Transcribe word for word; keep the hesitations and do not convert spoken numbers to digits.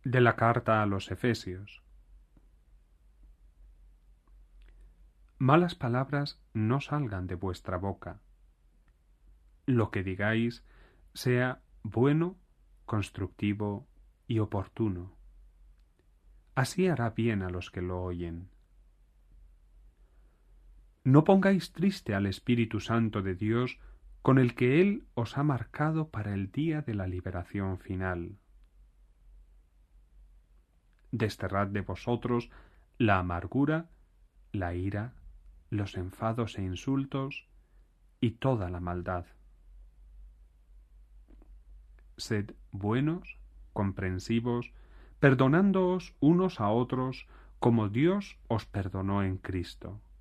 De la carta a los Efesios. Malas palabras no salgan de vuestra boca. Lo que digáis sea bueno, constructivo y oportuno. Así hará bien a los que lo oyen. No pongáis triste al Espíritu Santo de Dios, con el que Él os ha marcado para el día de la liberación final. Desterrad de vosotros la amargura, la ira, los enfados e insultos y toda la maldad. Sed buenos, comprensivos, perdonándoos unos a otros como Dios os perdonó en Cristo.